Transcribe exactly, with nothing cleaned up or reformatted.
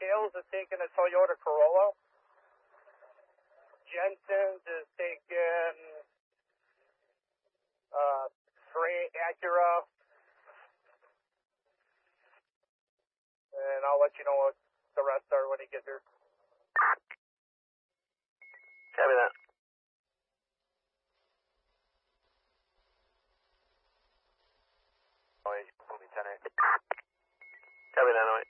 Sales is taking a Toyota Corolla. Jensen's is taking uh, Trey Acura. And I'll let you know what the rest are when he gets here. Copy that. Copy that, no.